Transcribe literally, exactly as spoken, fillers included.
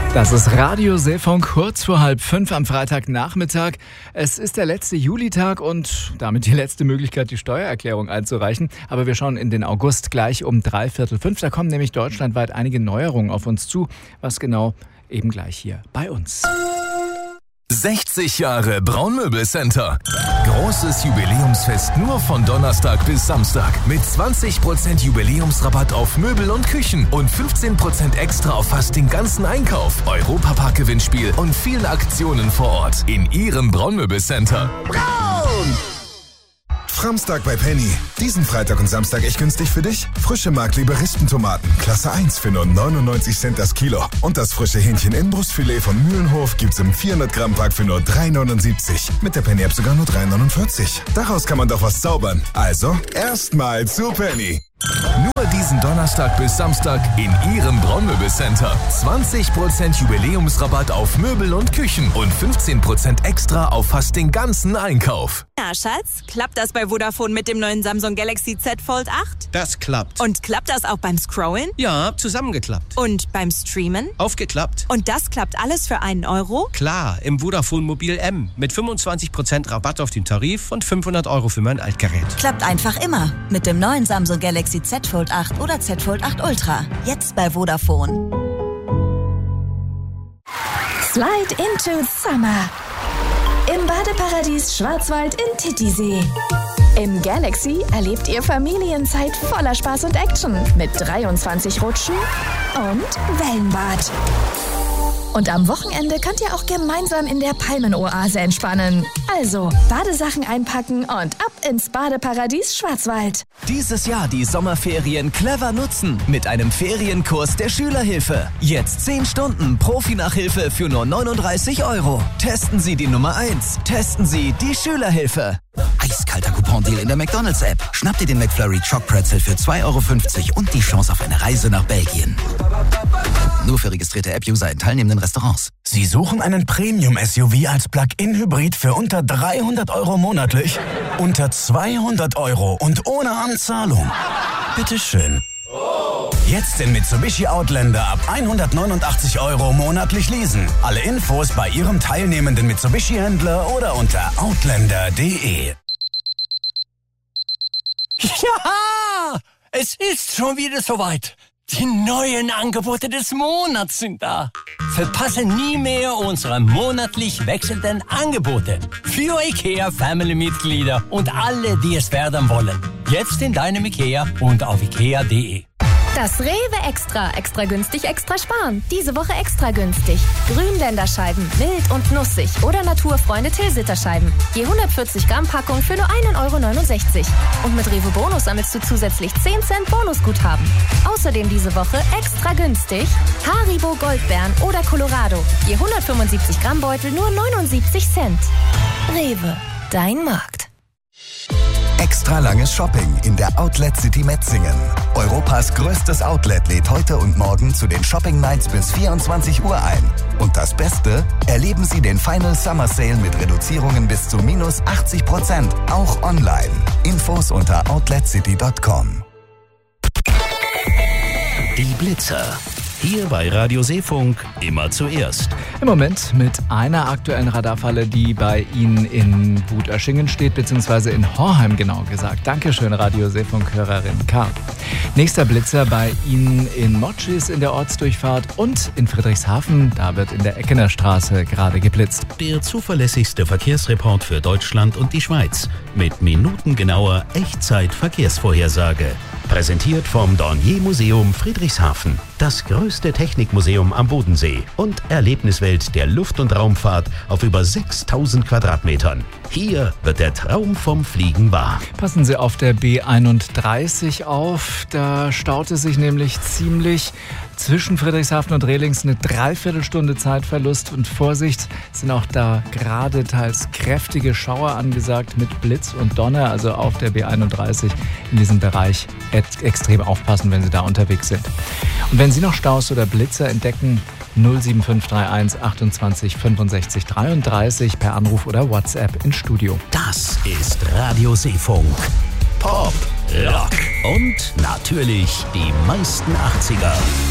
Das ist Radio Seefunk, kurz vor halb fünf am Freitagnachmittag. Es ist der letzte Julitag und damit die letzte Möglichkeit, die Steuererklärung einzureichen. Aber wir schauen in den August gleich um dreiviertel fünf. Da kommen nämlich deutschlandweit einige Neuerungen auf uns zu. Was genau, eben gleich hier bei uns. sechzig Jahre Braunmöbelcenter. Großes Jubiläumsfest nur von Donnerstag bis Samstag. Mit zwanzig Prozent Jubiläumsrabatt auf Möbel und Küchen und fünfzehn Prozent extra auf fast den ganzen Einkauf. Europapark-Gewinnspiel und vielen Aktionen vor Ort. In Ihrem Braunmöbelcenter. Braun! Framstag bei Penny. Diesen Freitag und Samstag echt günstig für dich. Frische Mark-Liberistentomaten, Klasse eins für nur neunundneunzig Cent das Kilo. Und das frische Hähnchen-Inbrustfilet von Mühlenhof gibt's im vierhundert Gramm Pack für nur drei neunundsiebzig. Mit der Penny-App sogar nur drei neunundvierzig. Daraus kann man doch was zaubern. Also, erstmal zu Penny. Nur diesen Donnerstag bis Samstag in Ihrem Braunmöbelcenter. zwanzig Prozent Jubiläumsrabatt auf Möbel und Küchen und fünfzehn Prozent extra auf fast den ganzen Einkauf. Ja, Schatz, klappt das bei Vodafone mit dem neuen Samsung Galaxy Z Fold acht? Das klappt. Und klappt das auch beim Scrollen? Ja, zusammengeklappt. Und beim Streamen? Aufgeklappt. Und das klappt alles für einen Euro? Klar, im Vodafone Mobil M mit fünfundzwanzig Prozent Rabatt auf den Tarif und fünfhundert Euro für mein Altgerät. Klappt einfach immer mit dem neuen Samsung Galaxy Z Fold acht oder Z Fold acht Ultra. Jetzt bei Vodafone. Slide into Summer. Im Badeparadies Schwarzwald in Titisee. Im Galaxy erlebt ihr Familienzeit voller Spaß und Action mit dreiundzwanzig Rutschen und Wellenbad. Und am Wochenende könnt ihr auch gemeinsam in der Palmenoase entspannen. Also Badesachen einpacken und ab ins Badeparadies Schwarzwald. Dieses Jahr die Sommerferien clever nutzen mit einem Ferienkurs der Schülerhilfe. Jetzt zehn Stunden Profi-Nachhilfe für nur neununddreißig Euro. Testen Sie die Nummer eins. Testen Sie die Schülerhilfe. Eiskalter Coupon-Deal in der McDonald's-App. Schnapp dir den McFlurry Choc-Pretzel für zwei Euro fünfzig und die Chance auf eine Reise nach Belgien. Nur für registrierte App-User in teilnehmenden Restaurants. Sie suchen einen Premium-S U V als Plug-in-Hybrid für unter dreihundert Euro monatlich? Unter zweihundert Euro und ohne Anzahlung? Bitteschön. Jetzt den Mitsubishi Outlander ab hundertneunundachtzig Euro monatlich leasen. Alle Infos bei Ihrem teilnehmenden Mitsubishi-Händler oder unter outlander punkt de. Ja, es ist schon wieder soweit. Die neuen Angebote des Monats sind da. Verpasse nie mehr unsere monatlich wechselnden Angebote. Für IKEA Family-Mitglieder und alle, die es werden wollen. Jetzt in deinem IKEA und auf ikea punkt de. Das Rewe Extra. Extra günstig, extra sparen. Diese Woche extra günstig. Grünländerscheiben, mild und nussig. Oder Naturfreunde Tilsiterscheiben. Je hundertvierzig Gramm Packung für nur ein Euro neunundsechzig. Und mit Rewe Bonus sammelst du zusätzlich zehn Cent Bonusguthaben. Außerdem diese Woche extra günstig Haribo Goldbeeren oder Colorado. Je hundertfünfundsiebzig Gramm Beutel nur neunundsiebzig Cent. Rewe, dein Markt. Extra langes Shopping in der Outlet City Metzingen. Europas größtes Outlet lädt heute und morgen zu den Shopping Nights bis vierundzwanzig Uhr ein. Und das Beste? Erleben Sie den Final Summer Sale mit Reduzierungen bis zu minus achtzig Prozent, auch online. Infos unter outlet city punkt com. Die Blitzer. Hier bei Radio Seefunk immer zuerst. Im Moment mit einer aktuellen Radarfalle, die bei Ihnen in Buterschingen steht, beziehungsweise in Horheim genau gesagt. Dankeschön, Radio Seefunk-Hörerin K. Nächster Blitzer bei Ihnen in Motschis in der Ortsdurchfahrt und in Friedrichshafen. Da wird in der Eckener Straße gerade geblitzt. Der zuverlässigste Verkehrsreport für Deutschland und die Schweiz. Mit minutengenauer Echtzeit-Verkehrsvorhersage. Präsentiert vom Dornier Museum Friedrichshafen. Das größte Technikmuseum am Bodensee und Erlebniswelt der Luft- und Raumfahrt auf über sechstausend Quadratmetern. Hier wird der Traum vom Fliegen wahr. Passen Sie auf der B einunddreißig auf. Da staut es sich nämlich ziemlich. Zwischen Friedrichshafen und Rehlings eine Dreiviertelstunde Zeitverlust. Und Vorsicht, sind auch da gerade teils kräftige Schauer angesagt mit Blitz und Donner. Also auf der B einunddreißig in diesem Bereich extrem aufpassen, wenn Sie da unterwegs sind. Und wenn Sie noch Staus oder Blitzer entdecken, null sieben fünf drei eins achtundzwanzig fünfundsechzig dreiunddreißig per Anruf oder WhatsApp ins Studio. Das ist Radio Seefunk. Pop, Rock und natürlich die meisten achtziger.